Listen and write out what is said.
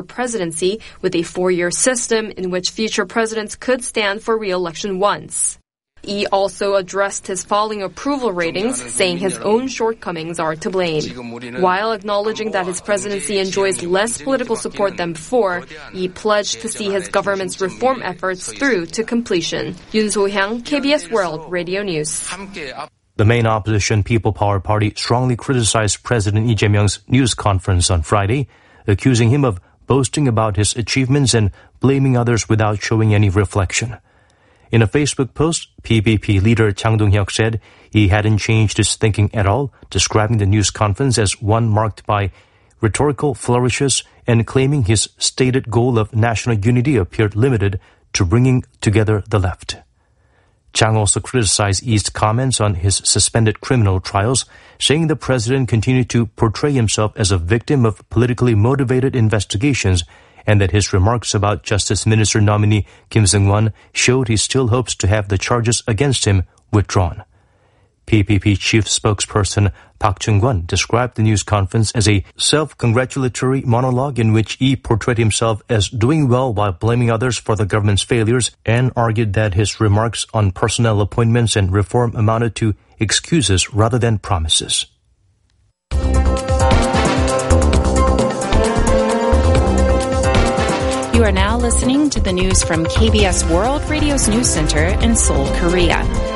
presidency with a 4-year system in which future presidents could stand for re-election once. Lee also addressed his falling approval ratings, saying his own shortcomings are to blame. While acknowledging that his presidency enjoys less political support than before, Lee pledged to see his government's reform efforts through to completion. Yoon So-hyang, KBS World Radio News. The main opposition People Power Party strongly criticized President Lee Jae-myung's news conference on Friday, accusing him of boasting about his achievements and blaming others without showing any reflection. In a Facebook post, PPP leader Chang Dong-hyuk said he hadn't changed his thinking at all, describing the news conference as one marked by rhetorical flourishes and claiming his stated goal of national unity appeared limited to bringing together the left. Chang also criticized Lee's comments on his suspended criminal trials, saying the president continued to portray himself as a victim of politically motivated investigations and that his remarks about Justice Minister nominee Kim Seung-won showed he still hopes to have the charges against him withdrawn. PPP chief spokesperson Park Chung-kwon described the news conference as a self-congratulatory monologue in which Lee portrayed himself as doing well while blaming others for the government's failures and argued that his remarks on personnel appointments and reform amounted to excuses rather than promises. You are now listening to the news from KBS World Radio's News Center in Seoul, Korea.